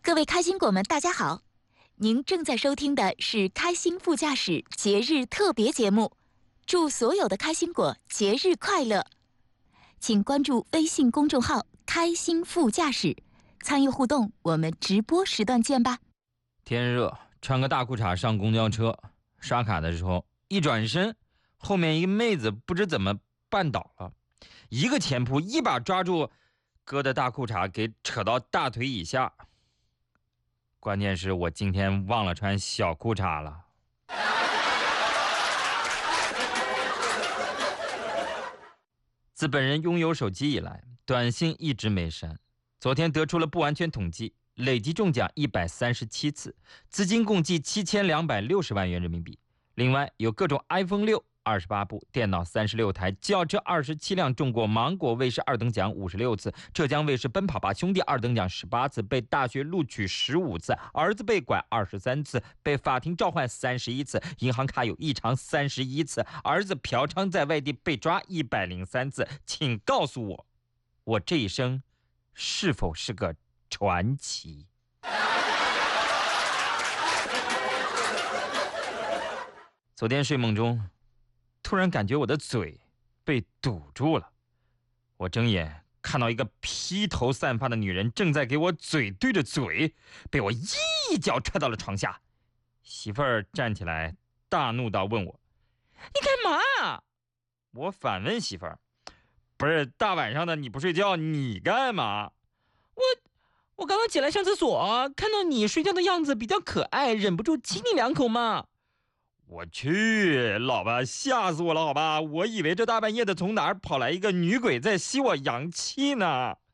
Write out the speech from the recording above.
各位开心果们，大家好！您正在收听的是开心副驾驶节日特别节目，祝所有的开心果节日快乐！请关注微信公众号“开心副驾驶”，参与互动。我们直播时段见吧。 天热，穿个大裤衩上公交车，刷卡的时候一转身，后面一个妹子不知怎么绊倒了，一个前扑，一把抓住哥的大裤衩，给扯到大腿以下。关键是我今天忘了穿小裤衩了。自本人拥有手机以来，短信一直没删。昨天得出了不完全统计，累计中奖137次，资金共计7260万元人民币。另外有各种 iPhone 6 28部，电脑36台，轿车27辆，中过芒果卫视2等奖56次，浙江卫视奔跑吧兄弟2等奖18次，被大学录取15次，儿子被拐23次，被法庭召唤31次，银行卡有异常31次，儿子嫖娼在外地被抓103次。请告诉我，我这一生是否是个传奇？昨天睡梦中，突然感觉我的嘴被堵住了。我睁眼看到一个披头散发的女人正在给我嘴对着嘴，被我一脚踹到了床下。媳妇儿站起来大怒道，问我：“你干嘛？”我反问媳妇儿：“不是大晚上的你不睡觉，你干嘛？” 我刚刚起来上厕所，看到你睡觉的样子比较可爱，忍不住亲你2口嘛。 我去，老婆，吓死我了，好吧？我以为这大半夜的从哪儿跑来一个女鬼在吸我阳气呢。